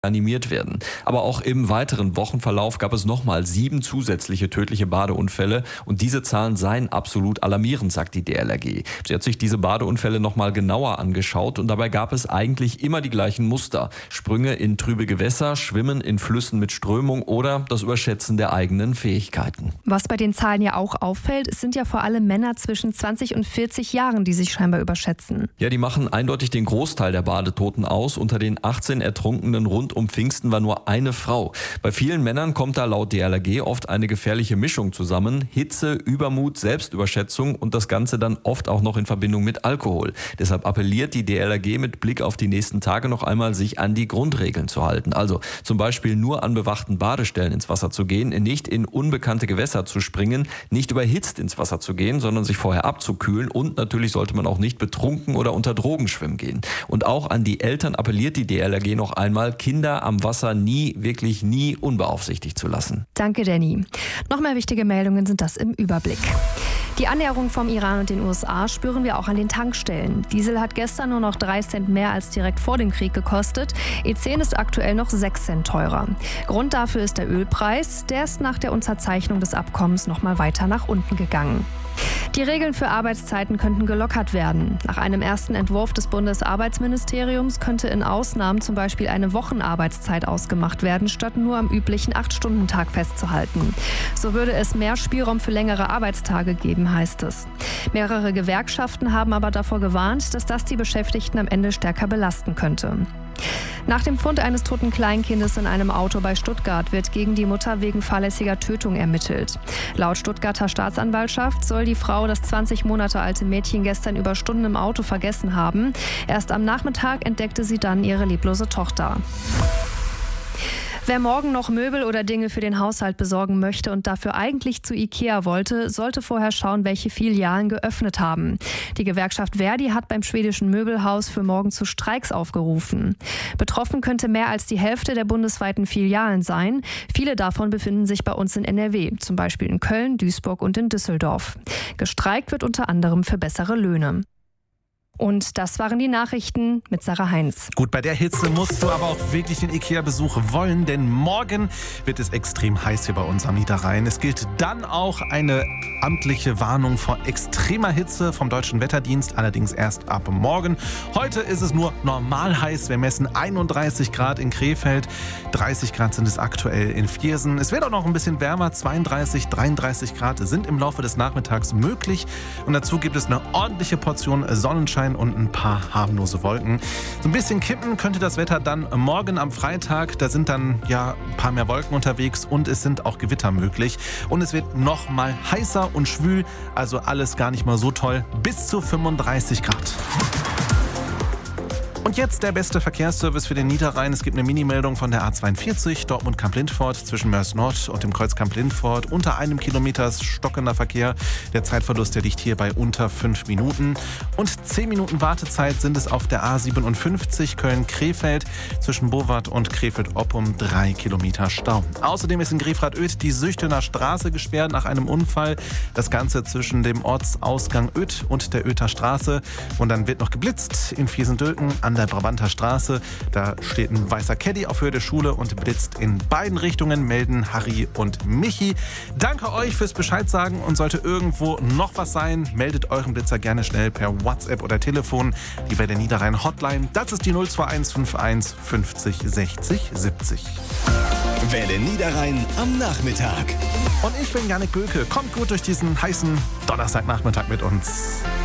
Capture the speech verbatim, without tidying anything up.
animiert werden. Aber auch im weiteren Wochenverlauf gab es nochmal sieben zusätzliche tödliche Badeunfälle und diese Zahlen seien absolut alarmierend, sagt die D L R G. Sie hat sich diese Badeunfälle nochmal genauer angeschaut und dabei gab es eigentlich immer die gleichen Muster. Sprünge in trübe Gewässer, Schwimmen in Flüssen mit Strömung oder das Überschätzen der eigenen Fähigkeiten. Was bei den Zahlen ja auch auffällt, es sind ja vor allem Männer zwischen zwanzig und vierzig Jahren, die sich scheinbar überschätzen. Ja, die machen eindeutig den Großteil der Badetoten aus. Unter den achtzehn Ertrunkenen rund um Pfingsten war nur eine Frau. Bei vielen Männern kommt da laut D L R G oft eine gefährliche Mischung zusammen. Hitze, Übermut, Selbstüberschätzung und das Ganze dann oft auch noch in Verbindung mit Alkohol. Deshalb appelliert die D L R G mit Blick auf die nächsten Tage noch einmal, sich an die Grundregeln zu halten. Also zum Beispiel nur an bewachten Badestellen ins Wasser zu gehen, nicht in unbekannte Gewässer zu springen, nicht überhitzt ins Wasser zu gehen, sondern sich vorher abzukühlen und natürlich sollte man auch nicht betrunken oder unter Drogen schwimmen gehen. Und auch an die Eltern appelliert die D L R G noch einmal, Kinder am Wasser nie, wirklich nie unbeaufsichtigt zu lassen. Danke, Danny. Noch mehr wichtige Meldungen sind das im Überblick. Die Annäherung vom Iran und den U S A spüren wir auch an den Tankstellen. Diesel hat gestern nur noch drei Cent mehr als direkt vor dem Krieg gekostet. E zehn ist aktuell noch sechs Cent teurer. Grund dafür ist der Ölpreis. Der ist nach der Unterzeichnung des Abkommens noch mal weiter nach unten gegangen. Die Regeln für Arbeitszeiten könnten gelockert werden. Nach einem ersten Entwurf des Bundesarbeitsministeriums könnte in Ausnahmen zum Beispiel eine Wochenarbeitszeit ausgemacht werden, statt nur am üblichen acht-Stunden-Tag festzuhalten. So würde es mehr Spielraum für längere Arbeitstage geben, heißt es. Mehrere Gewerkschaften haben aber davor gewarnt, dass das die Beschäftigten am Ende stärker belasten könnte. Nach dem Fund eines toten Kleinkindes in einem Auto bei Stuttgart wird gegen die Mutter wegen fahrlässiger Tötung ermittelt. Laut Stuttgarter Staatsanwaltschaft soll die Frau das zwanzig Monate alte Mädchen gestern über Stunden im Auto vergessen haben. Erst am Nachmittag entdeckte sie dann ihre leblose Tochter. Wer morgen noch Möbel oder Dinge für den Haushalt besorgen möchte und dafür eigentlich zu IKEA wollte, sollte vorher schauen, welche Filialen geöffnet haben. Die Gewerkschaft Verdi hat beim schwedischen Möbelhaus für morgen zu Streiks aufgerufen. Betroffen könnte mehr als die Hälfte der bundesweiten Filialen sein. Viele davon befinden sich bei uns in N R W, zum Beispiel in Köln, Duisburg und in Düsseldorf. Gestreikt wird unter anderem für bessere Löhne. Und das waren die Nachrichten mit Sarah Heinz. Gut, bei der Hitze musst du aber auch wirklich den IKEA-Besuch wollen, denn morgen wird es extrem heiß hier bei uns am Niederrhein. Es gilt dann auch eine amtliche Warnung vor extremer Hitze vom Deutschen Wetterdienst, allerdings erst ab morgen. Heute ist es nur normal heiß. Wir messen einunddreißig Grad in Krefeld, dreißig Grad sind es aktuell in Viersen. Es wird auch noch ein bisschen wärmer, zweiunddreißig, dreiunddreißig Grad sind im Laufe des Nachmittags möglich. Und dazu gibt es eine ordentliche Portion Sonnenschein und ein paar harmlose Wolken. So ein bisschen kippen könnte das Wetter dann morgen am Freitag. Da sind dann ja ein paar mehr Wolken unterwegs und es sind auch Gewitter möglich. Und es wird noch mal heißer und schwül, also alles gar nicht mal so toll. Bis zu fünfunddreißig Grad. Und jetzt der beste Verkehrsservice für den Niederrhein. Es gibt eine Minimeldung von der A zweiundvierzig Dortmund-Kamp-Lindfort zwischen Mörs Nord und dem Kreuz Kamp-Lindfort. Unter einem Kilometer stockender Verkehr. Der Zeitverlust, der liegt hier bei unter fünf Minuten. Und zehn Minuten Wartezeit sind es auf der A siebenundfünfzig Köln-Krefeld zwischen Bowart und Krefeld-Oppum. Drei Kilometer Stau. Außerdem ist in Grefrath-Oedt die Süchthener Straße gesperrt nach einem Unfall. Das Ganze zwischen dem Ortsausgang Oedt und der Oether Straße. Und dann wird noch geblitzt in Viersen-Dülken an der Brabanter Straße. Da steht ein weißer Caddy auf Höhe der Schule und blitzt in beiden Richtungen, melden Harry und Michi. Danke euch fürs Bescheid sagen und sollte irgendwo noch was sein, meldet euren Blitzer gerne schnell per WhatsApp oder Telefon. Die Welle Niederrhein Hotline, das ist die null zwei eins fünf eins fünfzig sechzig siebzig. Welle Niederrhein am Nachmittag. Und ich bin Janik Böke. Kommt gut durch diesen heißen Donnerstagnachmittag mit uns.